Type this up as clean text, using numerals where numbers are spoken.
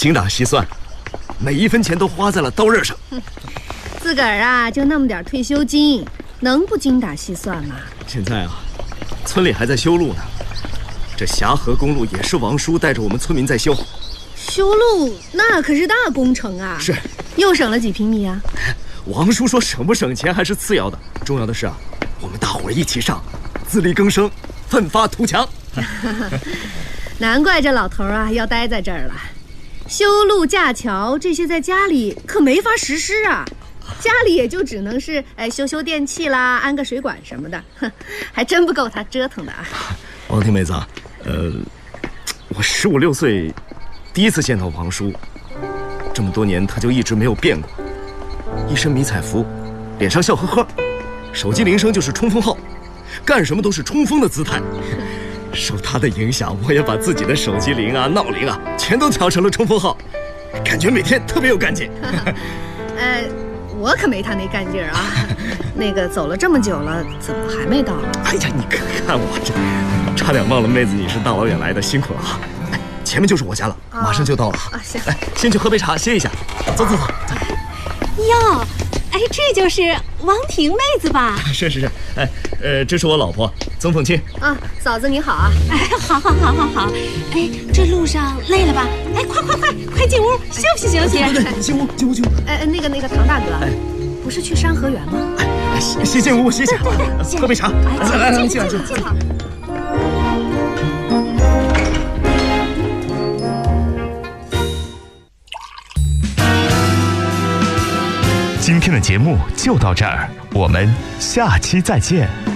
精打细算，每一分钱都花在了刀刃上。 自个儿啊，就那么点退休金，能不精打细算吗？ 现在啊，村里还在修路呢。这峡河公路也是王叔带着我们村民在修。 修路那可是大工程啊！ 是， 又省了几平米啊？ 王叔说省不省钱还是次要的，重要的是啊，我们大伙儿一起上，自力更生，奋发图强。 难怪这老头啊要待在这儿了。修路架桥这些在家里可没法实施啊，家里也就只能是修电器啦，安个水管什么的，还真不够他折腾的啊。 王婷妹子，我15、16岁第一次见到王叔，这么多年他就一直没有变过，一身迷彩服，脸上笑呵呵，手机铃声就是冲锋号，干什么都是冲锋的姿态。受他的影响，我也把自己的手机铃啊、闹铃啊，全都调成了冲锋号，感觉每天特别有干劲。 我可没他那干劲儿啊。那个走了这么久了，怎么还没到啊？ 哎呀，你看我这，差点忘了妹子你是大老远来的，辛苦了啊！哎，前面就是我家了，马上就到了。 行， 来，先去喝杯茶歇一下。走。 哟，这就是王婷妹子吧？ 是，这是我老婆曾凤清啊，嫂子你好啊！ 好。这路上累了吧？快进屋休息休息。 对，进屋。 那个唐大哥，不是去山河园吗？ 先进屋歇歇，喝杯茶。来，进来。 今天的节目就到这儿，我们下期再见。